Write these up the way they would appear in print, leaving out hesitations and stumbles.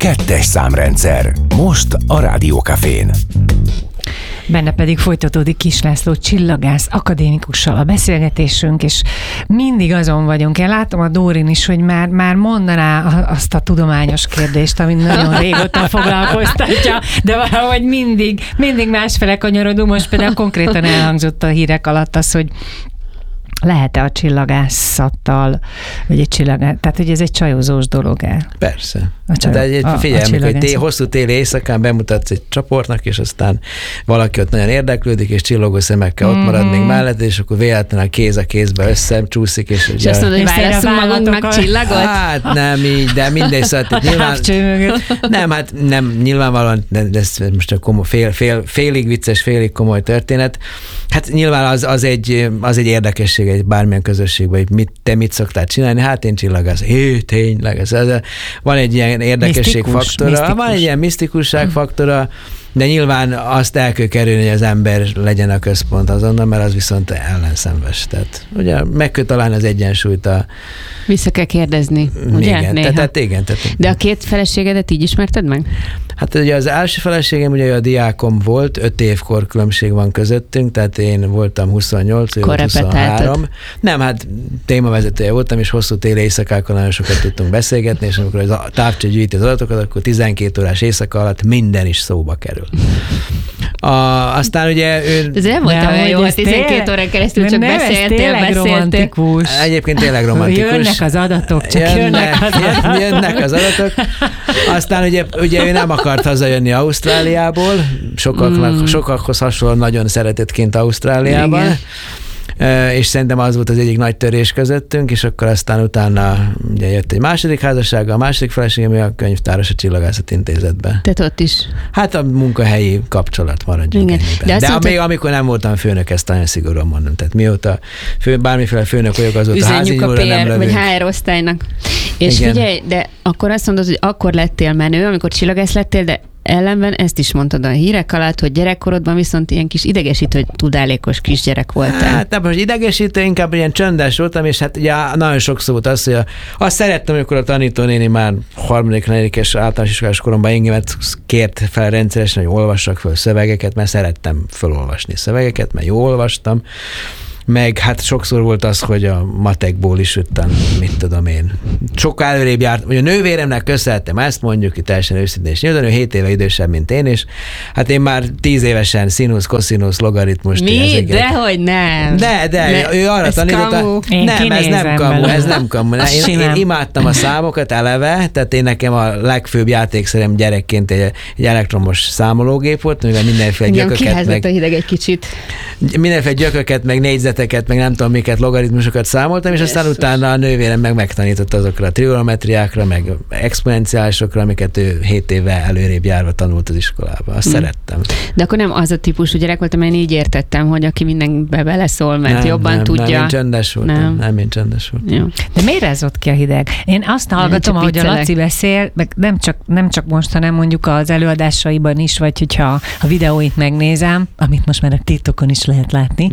Kettes számrendszer. Most a Rádió Cafén. Benne pedig folytatódik Kiss László csillagász akadémikussal a beszélgetésünk, és mindig azon vagyunk. Én látom a Dórin is, hogy már mondaná azt a tudományos kérdést, ami nagyon régóta foglalkoztatja, de valahogy mindig másfele kanyarodunk. Most például konkrétan elhangzott a hírek alatt az, hogy lehet-e a csillagászattal, vagy tehát hogy ez egy csajozós dolog-e? Persze. De figyelj, amikor hosszú téli éjszakán bemutatsz egy csoportnak, és aztán valaki ott nagyon érdeklődik, és csillogó szemekkel ott marad még mellett, és akkor véletlenül kéz a kézbe összecsúszik, és azt mondod, hogy válaszunk magunknak csillagot? Hát nem így, de mindegy, szóval nyilván, nem, nyilvánvalóan, de ez most félig vicces, félig komoly történet. Hát nyilván az egy érdekesség egy bármilyen közösségben, hogy te mit szoktál csinálni, hát én csillagász. Tényleg, van egy ilyen érdekességfaktora, van egy ilyen misztikusságfaktora, de nyilván azt el kell kerülni, hogy az ember legyen a központ azonnal, mert az viszont ellenszenves. Tehát ugye meg kell találni az egyensúlyt vissza kell kérdezni, ugye? Igen. De a két feleségedet így ismerted meg? Hát ugye az első feleségem ugye a diákom volt, 5 évkor különbség van közöttünk, tehát én voltam 28, ő volt 23. Nem, hát témavezetője voltam, és hosszú téli éjszakákkal nagyon sokat tudtunk beszélgetni, és amikor a távcső gyűjti az adatokat, akkor 12 órás éjszaka alatt minden is szóba kerül. Aztán ugye ő... Ez nem volt olyan jó, 12 órán keresztül csak beszéltél. Romantikus. Egyébként tényleg romantikus. Jönnek az adatok, jönnek az adatok. Aztán ugye ő nem akart hazajönni Ausztráliából, sokakhoz hasonlóan nagyon szeretett kint Ausztráliában. Igen. És szerintem az volt az egyik nagy törés közöttünk, és akkor aztán utána ugye jött egy második házassága, a második feleségem, a könyvtáros a Csillagászat Intézetben. Tehát ott is? Hát a munkahelyi kapcsolat maradjunk ennyiben. De még amikor nem voltam főnök, ezt nagyon szigorúan mondom. Tehát mióta bármiféle főnök vagyok, azóta házi nyúlra nem lövünk. Vagy HR osztálynak. És igen. Figyelj, de akkor azt mondod, hogy akkor lettél menő, amikor csillagász lettél, de ellenben ezt is mondtad a hírek alatt, hogy gyerekkorodban viszont ilyen kis idegesítő, tudálékos kisgyerek voltál. Hát nem most idegesítő, inkább ilyen csöndes voltam, és hát ugye nagyon sokszor volt az, hogy azt szerettem, amikor a tanítónéni már 3.-4. általános iskolás koromban engemet kért fel rendszeresen, hogy olvassak föl szövegeket, mert szerettem felolvasni szövegeket, mert jól olvastam. Meg hát sokszor volt az, hogy a matekból is jöttem, mit tudom én. Sokkal előrébb járt, hogy a nővéremnek köszönhetem ezt, mondjuk itt teljesen őszintén és nyilván, ő 7 éve idősebb, mint én, és hát én már 10 évesen színusz, koszinusz, logaritmust. Mi? Dehogy nem. De ő arra tanította. Nem, ez nem kamu. Én imádtam a számokat eleve, tehát én nekem a legfőbb játékszerem gyerekként egy elektromos számológép volt, mivel mindenféle gyököket meg... a hideg egy kicsit. Mindenféle gyököket, meg négyzeteket, meg nem tudom miket, logaritmusokat számoltam, és aztán utána a nővérem meg megtanított azokra a trigonometriákra, meg exponenciálisokra, amiket ő 7 éve előrébb járva tanult az iskolába. Azt szerettem. De akkor nem az a típusú gyerek voltam, én így értettem, hogy aki mindenbe beleszól, mert jobban tudja. Nem, én csendes voltam. Nem, én csendes voltam. Jó. De miért rezott ki a hideg? Én azt hallgatom, ahogy a Laci beszél, meg nem csak most, hanem mondjuk az előadásaiban is, vagy hogyha a videóit megnézem, amit most már a TikTokon is lehet látni,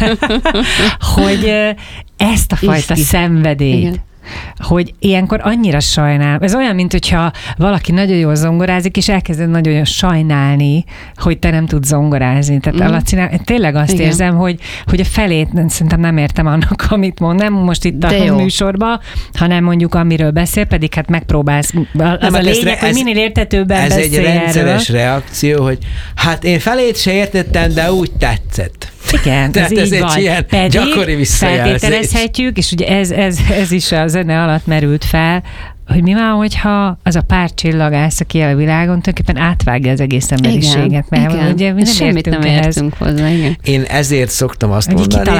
hogy ezt a fajta szenvedélyt, igen. Hogy ilyenkor annyira sajnál. Ez olyan, mint hogyha valaki nagyon jól zongorázik, és elkezded nagyon jól sajnálni, hogy te nem tudsz zongorázni. Tehát Lacinál, tényleg azt igen. érzem, hogy a felét szerintem nem értem annak, amit mond. Nem most itt a műsorban, hanem mondjuk amiről beszél, pedig hát megpróbálsz. Az a lényeg, hogy minél értetőbben beszélj erről. Ez egy rendszeres reakció, hogy hát én felét se értettem, de úgy tetszett. Igen, ez így van. Pedig feltételezhetjük, és ugye ez is a zene alatt merült fel, hogy mi van, hogyha az a pár csillagász, aki a világon tulajdonképpen átvágja az egész emberiséget, mert igen. ugye mi semmit nem értünk hozzá. Igen. Én ezért szoktam azt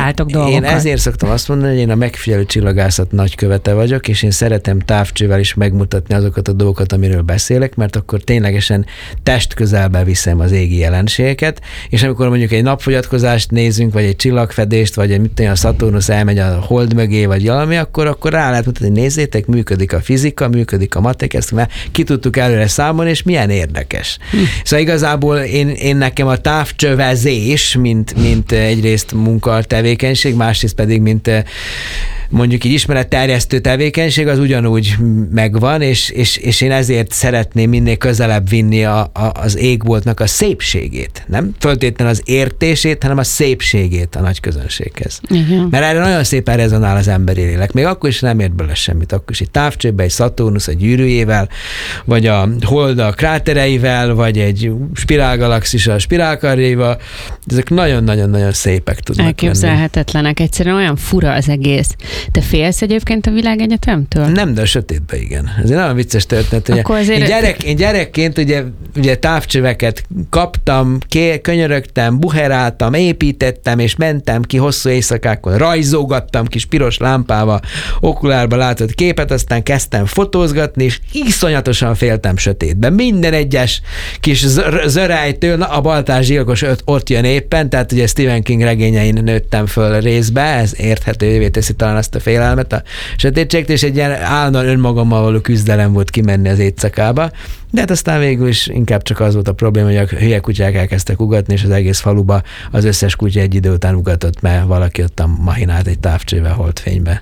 mondani, hogy én a megfigyelő csillagászat nagykövete vagyok, és én szeretem távcsővel is megmutatni azokat a dolgokat, amiről beszélek, mert akkor ténylegesen testközelbe viszem az égi jelenségeket, és amikor mondjuk egy napfogyatkozást nézünk, vagy egy csillagfedést, vagy a Szaturnusz elmegy a hold mögé, vagy valami, akkor rá lehet mutatni, nézzétek, működik a fizika, működik a matek, ezt már ki tudtuk előre számolni, és milyen érdekes. Szóval igazából én nekem a távcsövezés, mint egyrészt munka, tevékenység, másrészt pedig mint mondjuk így ismeretterjesztő tevékenység az ugyanúgy megvan, és én ezért szeretném minél közelebb vinni az égboltnak a szépségét. Nem föltétlenül az értését, hanem a szépségét a nagy közönséghez. Uh-huh. Mert erre nagyon szépen rezonál az emberi lélek. Még akkor is nem ért bele semmit. Akkor is egy távcsőbe, egy Szaturnusz a gyűrűjével, vagy a Hold a krátereivel, vagy egy spirálgalaxis a spirálkarjaival. Ezek nagyon-nagyon-nagyon szépek tudnak lenni. Elképzelhetetlenek. Egyszerűen olyan fura az egész. Te félsz egyébként a világegyetemtől? Nem, de a sötétben igen. Ez egy nagyon vicces történet. Én gyerekként ugye távcsöveket kaptam, könyörögtem, buheráltam, építettem, és mentem ki hosszú éjszakákon, rajzolgattam kis piros lámpával, okulárba látott képet, aztán kezdtem fotózgatni, és iszonyatosan féltem sötétben. Minden egyes kis zörájtől, a baltázsgyilkos ott jön éppen, tehát ugye Stephen King regényein nőttem föl részbe, ez érthetővé teszi talán azt a félelmet a sötétségtől, és egy ilyen állandóan önmagammal való küzdelem volt kimenni az éjszakába, de hát aztán végül is inkább csak az volt a probléma, hogy a hülye kutyák elkezdtek ugatni, és az egész faluba az összes kutya egy idő után ugatott, mert valaki ott a mahinált egy távcsővel holdfénybe.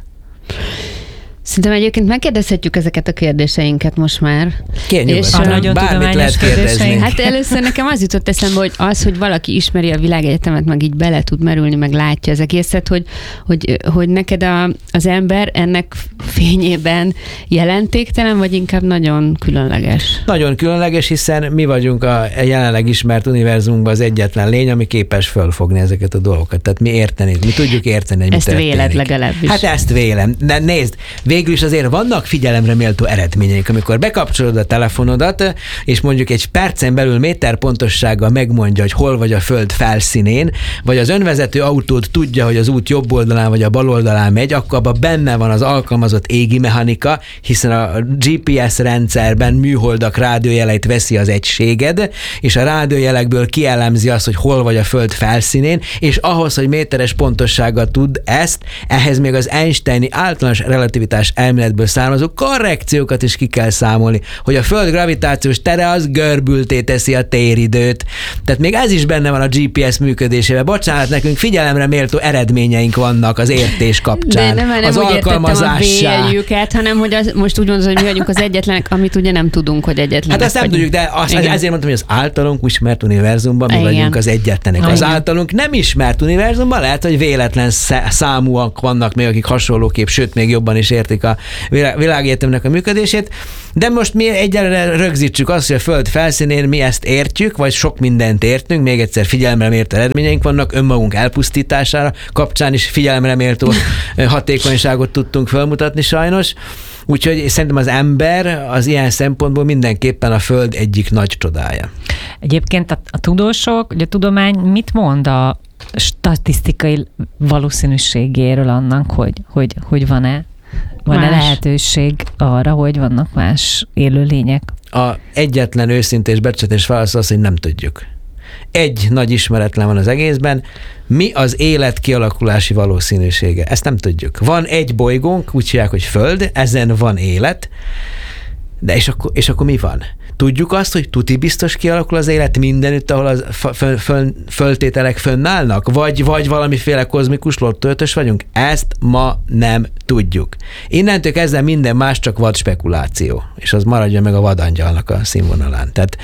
Szerintem egyébként megkérdezhetjük ezeket a kérdéseinket most már. Nyugodtan, bármit lehet kérdezni. Hát először nekem az jutott eszembe, hogy valaki ismeri a világegyetemet, meg így bele tud merülni, meg látja az egészet, hogy neked az ember ennek fényében jelentéktelen, vagy inkább nagyon különleges? Nagyon különleges, hiszen mi vagyunk a jelenleg ismert univerzumban az egyetlen lény, ami képes fölfogni ezeket a dolgokat. Tehát mi tudjuk érteni, hogy mi történik. Ezt véled legalábbis. Hát ezt vélem. De nézd, végül is azért vannak figyelemre méltó eredményeik, amikor bekapcsolod a telefonodat, és mondjuk egy percen belül méterpontossággal megmondja, hogy hol vagy a föld felszínén, vagy az önvezető autód tudja, hogy az út jobb oldalán vagy a bal oldalán megy, akkor abban benne van az alkalmazott égi mechanika, hiszen a GPS rendszerben műholdak rádiójeleit veszi az egységed, és a rádiójelekből kielemzi azt, hogy hol vagy a föld felszínén, és ahhoz, hogy méteres pontossággal tud ezt, ehhez még az Einsteini általános relativitás elméletből származó korrekciókat is ki kell számolni, hogy a föld gravitációs tere az görbülté teszi a téridőt. Tehát még ez is benne van a GPS működésében. Bocsánat, nekünk figyelemre méltó eredményeink vannak az értés kapcsán. De nem az alkalmazássá. A véljüket, hanem hogy most úgy mondod, hogy mi vagyunk az egyetlenek, amit ugye nem tudunk, hogy egyetlenek. Hát azt nem tudjuk, de ezért mondtam, hogy az általunk ismert univerzumban mi vagyunk az egyetlenek. Az általunk nem ismert univerzumban lehet, hogy véletlen számúak vannak még, akik hasonlóképp, sőt még jobban is értik a világegyetemnek a működését, de most mi egyelőre rögzítsük azt, hogy a föld felszínén mi ezt értjük, vagy sok mindent értünk, még egyszer figyelemre méltó eredményeink vannak, önmagunk elpusztítására kapcsán is figyelemre méltó hatékonyságot tudtunk felmutatni sajnos. Úgyhogy szerintem az ember az ilyen szempontból mindenképpen a föld egyik nagy csodája. Egyébként a tudósok, a tudomány mit mond a statisztikai valószínűségéről annak, hogy van-e lehetőség arra, hogy vannak más élőlények? A egyetlen őszinte és becsetés válasz az, hogy nem tudjuk. Egy nagy ismeretlen van az egészben, mi az élet kialakulási valószínűsége. Ezt nem tudjuk. Van egy bolygónk, úgy hívják, hogy Föld, ezen van élet, de és akkor mi van? Tudjuk azt, hogy tuti biztos kialakul az élet mindenütt, ahol az föltételek fönnállnak? Vagy valamiféle kozmikus lottöltös vagyunk? Ezt ma nem tudjuk. Innentől kezdve minden más csak vad spekuláció, és az maradjon meg a vadangyalnak a színvonalán. Tehát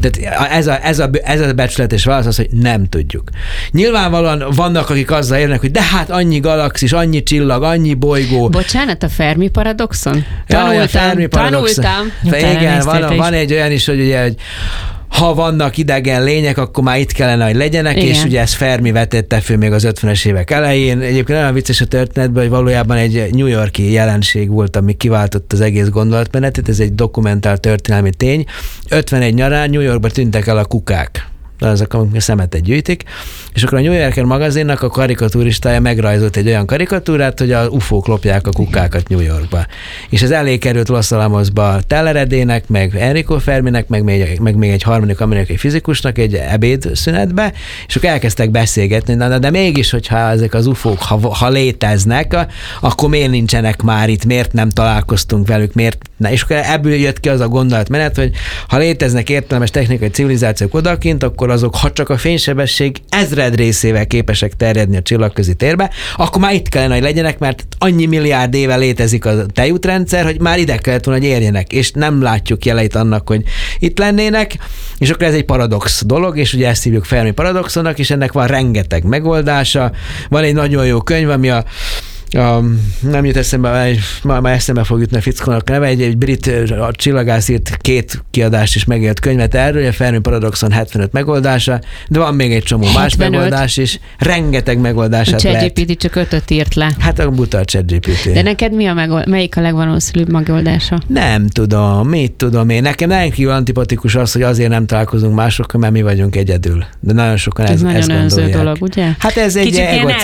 ez a becsületes válasz az, hogy nem tudjuk. Nyilvánvalóan vannak, akik azzal érnek, hogy de hát annyi galaxis, annyi csillag, annyi bolygó. Bocsánat, a Fermi paradoxon? Tanultam. Igen, van egy olyan is, hogy ugye, hogy ha vannak idegen lények, akkor már itt kellene, hogy legyenek, igen. És ugye ezt Fermi vetette föl még az 50-es évek elején. Egyébként olyan vicces a történetben, hogy valójában egy New York-i jelenség volt, ami kiváltott az egész gondolatmenetet, ez egy dokumentált történelmi tény. 51 nyarán New Yorkba tűntek el a kukák. Azok, amik a szemetet gyűjtik, és akkor a New Yorker magazinnak a karikaturistája megrajzolt egy olyan karikatúrát, hogy a UFO-k lopják a kukákat New Yorkba. És ez elé került Los Alamosba Telleredének, meg Enrico Ferminek, meg még egy harmadik amerikai fizikusnak egy ebédszünetbe, és akkor elkezdtek beszélgetni, de mégis, hogyha ezek az UFO-k, ha léteznek, akkor miért nincsenek már itt, miért nem találkoztunk velük, miért ne? És akkor ebből jött ki az a gondolatmenet, hogy ha léteznek értelmes technikai civilizációk odakint, akkor azok, ha csak a fénysebesség 1000 részével képesek terjedni a csillagközi térbe, akkor már itt kellene, hogy legyenek, mert annyi milliárd éve létezik a tejútrendszer, hogy már ide kellett volna, hogy érjenek, és nem látjuk jeleit annak, hogy itt lennének, és akkor ez egy paradox dolog, és ugye ezt hívjuk Fermi paradoxonnak, és ennek van rengeteg megoldása. Van egy nagyon jó könyv, ami nem jut eszembe, már eszembe fog jutni a fickónak neve, egy brit csillagász írt 2 kiadást is megélt könyvet erről, a Fermi paradoxon 75 megoldása, de van még egy csomó más megoldás is, rengeteg megoldását lehet. A ChatGPT csak 5-öt írt le. Hát a buta a ChatGPT. De neked melyik a legvalószínűbb megoldása? Nem tudom, mit tudom én. Nekem rendkívül antipatikus az, hogy azért nem találkozunk másokkal, mert mi vagyunk egyedül. De nagyon sokan ezt nagyon gondolják. önző dolog, ugye? Hát ez egy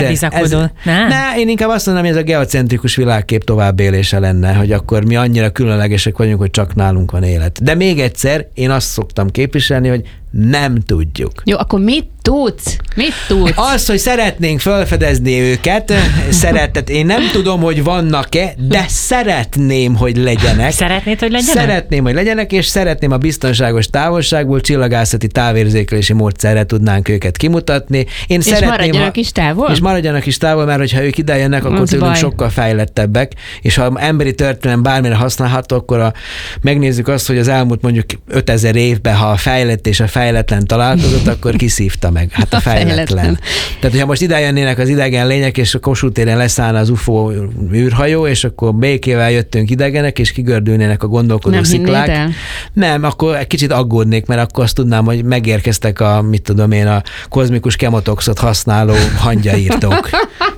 én inkább azt mondom, hogy ez a geocentrikus világkép továbbélése lenne, hogy akkor mi annyira különlegesek vagyunk, hogy csak nálunk van élet. De még egyszer, én azt szoktam képviselni, hogy nem tudjuk. Jó, akkor mit tudsz? Mit tudsz? Az, hogy szeretnénk felfedezni őket, én nem tudom, hogy vannak-e, de szeretném, hogy legyenek. Szeretnéd, hogy legyenek? Szeretném, hogy legyenek, és szeretném a biztonságos távolságból csillagászati távérzékelési módszerre tudnánk őket kimutatni. És maradjanak is távol? És maradjanak is távol, mert hogyha ők idejönnek, akkor tőlünk sokkal fejlettebbek, és ha emberi történelem bármire használható, akkor megnézzük azt, hogy az elmúlt mondjuk 5000 évben, ha a fejlett és a fejletlen találkozott, akkor kiszívta meg. Hát a fejletlen. Tehát, hogyha most idejönnének az idegen lények, és a Kossuth téren leszállna az UFO űrhajó, és akkor békével jöttünk idegenek, és kigördülnének a gondolkodó sziklák. Nem, akkor egy kicsit aggódnék, mert akkor azt tudnám, hogy megérkeztek a kozmikus kemotoxot használó hangyaírtók.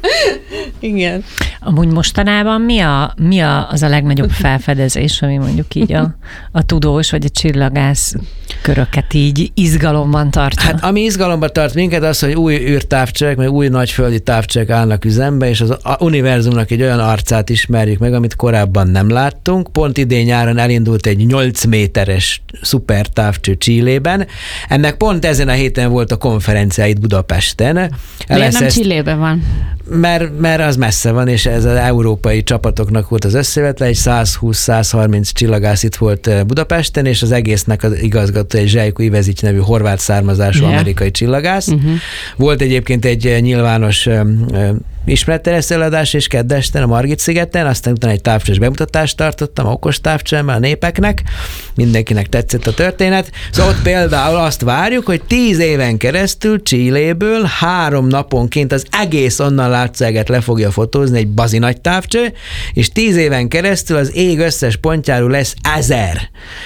Igen. Amúgy mostanában mi az a legnagyobb felfedezés, ami mondjuk így a tudós vagy a csillagász köröket így izgalomban tartja? Hát ami izgalomban tart minket az, hogy új űrtávcsövek, meg új nagyföldi távcsövek állnak üzembe, és az univerzumnak egy olyan arcát ismerjük meg, amit korábban nem láttunk. Pont idén nyáron elindult egy 8 méteres szuper távcső Chilében. Ennek pont ezen a héten volt a konferencia itt Budapesten. Miért nem Chilében van? Mert az messze van, és ez az európai csapatoknak volt az összevetle, egy 120-130 csillagász itt volt Budapesten, és az egésznek az igazgató egy Željko Ivezić nevű horvát származású amerikai csillagász. Volt egyébként egy nyilvános ismeretterjesztő előadás és keddesten a Margit-szigeten, aztán utána egy távcsős bemutatást tartottam, okos távcsőmmel a népeknek, mindenkinek tetszett a történet. Szóval ott például azt várjuk, hogy 10 éven keresztül Chiléből 3 naponként az egész onnan látszóeget le fogja fotózni egy bazi nagy távcső, és 10 éven keresztül az ég összes pontjáról lesz 1000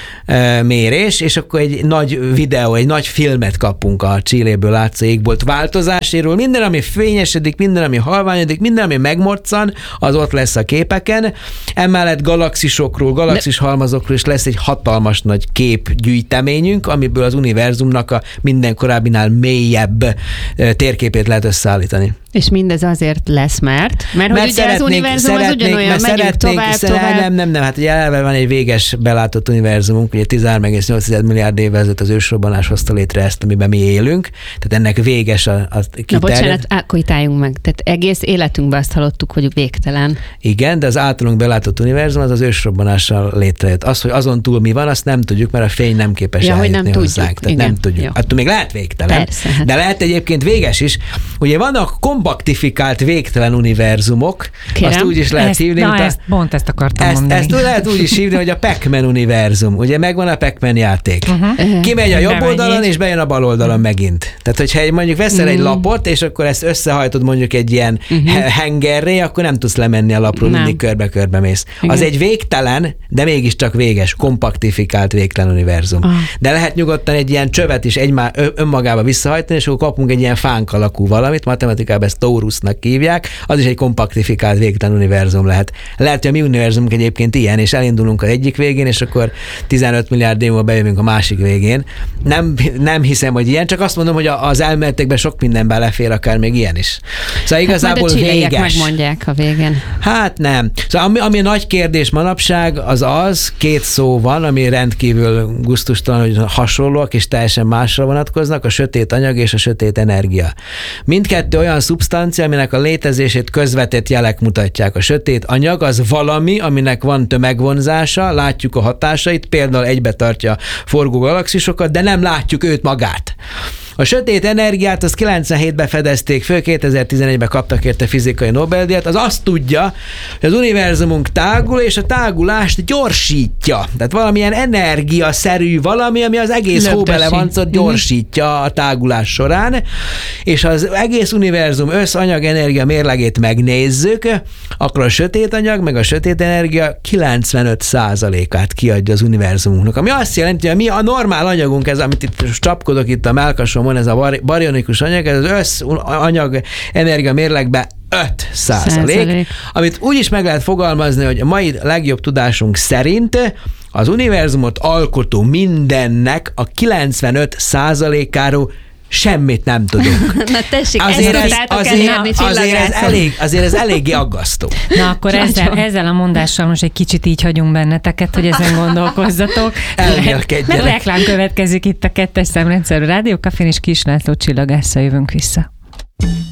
mérés, és akkor egy nagy videó, egy nagy filmet kapunk a Chiléből látszó égbolt változáséről. Minden, ami fényesedik, minden, ami halványodik, minden, ami megmoccan, az ott lesz a képeken. Emellett galaxisokról, galaxis halmazokról is lesz egy hatalmas nagy képgyűjteményünk, amiből az univerzumnak a minden korábbinál mélyebb térképét lehet összeállítani. És mindez azért lesz, mert hogy ugye az univerzum az ugyanolyan, megyünk tovább. Nem, hát ugye eleve van egy véges belátott univerzumunk, ugye 13,8 milliárd évvel ezelőtt az ősrobbanás hozta létre ezt, amiben mi élünk, tehát ennek véges a kiterjed. Na bocsánat, akkor itt álljunk meg. Tehát egész életünkben azt hallottuk, hogy végtelen. Igen, de az általunk belátott univerzum az ősrobbanással létrejött. Az, hogy azon túl mi van, azt nem tudjuk, mert a fény nem képes eljutni hozzánk. Tehát nem tudjuk. Attól még lehet végtelen. Persze, hát. De lehet egyébként véges is. Ugye vannak kompaktifikált végtelen univerzumok, kérem, azt úgy is lehet hívni. Pont ezt akartam mondani. Ezt lehet úgy is hívni, hogy a Pac-Man univerzum. Ugye megvan a Pac-Man játék. Kimegy a jobb oldalon, és bejön a bal oldalon megint. Tehát, hogyha mondjuk veszel egy lapot, és akkor ezt összehajtod mondjuk egy ilyen hengerré, akkor nem tudsz lemenni a lapról, mindig körbe-körbe mész. Az egy végtelen, de mégiscsak véges, kompaktifikált végtelen univerzum. De lehet nyugodtan egy ilyen csövet is önmagába visszahajtani, és akkor kapunk egy ilyen fánk alakú valamit, matematikában ezt Taurusnak hívják, az is egy kompaktifikált végtelen univerzum lehet. Lehet, hogy a mi univerzumunk egyébként ilyen, és elindulunk az egyik végén, és akkor 15 milliárd év múlva bejövünk a másik végén. Nem hiszem, hogy ilyen, csak azt mondom, hogy az elméletekben sok minden belefér, akár még ilyen is. Szóval igazából hát véges. Megmondják a végén. Hát nem. Szóval ami nagy kérdés manapság, az 2 szó van, ami rendkívül gusztustalan, hogy hasonlóak, és teljesen másra vonatkoznak, a sötét anyag és a sötét energia. Mindkettő olyan szubstancia, aminek a létezését közvetett jelek mutatják. A sötét anyag az valami, aminek van tömegvonzása, látjuk a hatásait, például egybe tartja forgó galaxisokat, de nem látjuk őt magát. A sötét energiát az 97-ben fedezték föl, 2011-ben kaptak érte fizikai Nobel-díjat, az azt tudja, hogy az univerzumunk tágul, és a tágulást gyorsítja. Tehát valamilyen energiaszerű valami, ami az egész hóbelevancot gyorsítja a tágulás során, és az egész univerzum összanyag-energia mérlegét megnézzük, akkor a sötét anyag, meg a sötét energia 95%-át kiadja az univerzumunknak. Ami azt jelenti, hogy mi a normál anyagunk, ez, amit itt csapkodok itt a mellkasomon, ez a barionikus anyag, ez az összanyag energia mérlegben 5%, amit úgy is meg lehet fogalmazni, hogy a mai legjobb tudásunk szerint az univerzumot alkotó mindennek a 95%-áról semmit nem tudunk. Na tessék, azért ez eléggé aggasztó. Na akkor ezzel a mondással most egy kicsit így hagyunk benneteket, hogy ezen gondolkozzatok. Elmélkedjenek. Reklám következik itt a 2. Szemrendszerű Rádió Cafén, és Kis László csillagásszal jövünk vissza.